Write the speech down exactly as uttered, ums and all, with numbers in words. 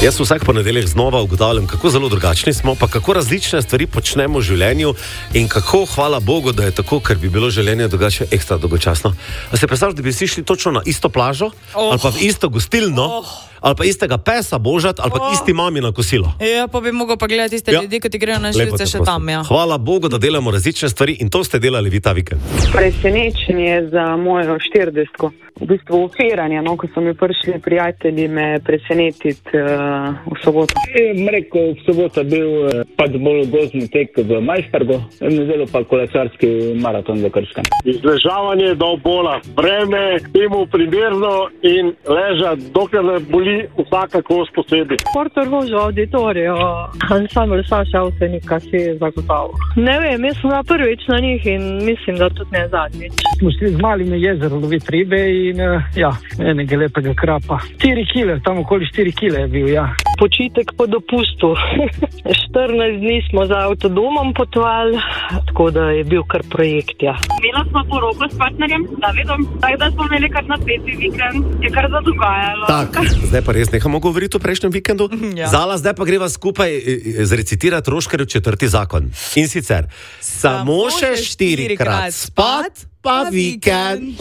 Jaz vsak ponedeljek znova ugotavljam, kako zelo drugačni smo, pa kako različne stvari počnemo v življenju in kako, hvala Bogu, da je tako, ker bi bilo življenje drugače ekstra dolgočasno. A se predstavljaš, da bi si šli točno na isto plažo, oh. ali pa v isto gostilno, oh. ali pa istega pesa božat, ali pa oh. isti mami na kosilo. Ja, pa bi mogel pa gledati iste ja. ljudi, ki ti grejo na živce še tam. Ja. Hvala Bogu, da delamo različne stvari in to ste delali vi ta vikend. Presenečenje za mojo štiridesetko. V bistvu ufiranje, no, ko so mi prišli prijatelji me presenetiti uh, v soboto. Rekel, v soboto bil uh, pač bolj gozdni tek v Majstargu, zelo pa kolesarski maraton v Krškem. Izležavanje do bola, vreme temu primerno in leža, dokler ne boli vsaka kos posebej. Portorož v auditoriju, ansambl Saša Avsenika si zagotovil. Ne vem, jaz sem na prvič na njih in mislim, da tudi ne zadnjič. Smo šli z malimi jezero loviti ribe in ja, enega lepega krapa. štiri kile, tam okoli štiri kile je bil, ja. Počitek po dopustu. štirinajst dni smo za avtodomom potovali, tako da je bil kar projekt, ja. Imela smo poroko s partnerjem, Davidom, tako da smo imeli kar na peti vikend, je kar zadogajalo. Tak, zdaj pa res nehamo govoriti o prejšnjem vikendu. Ja. Zala, zdaj pa greva skupaj zrecitirati Roškarjev četrti zakon. In sicer, samo še štirikrat spat, pa vikend.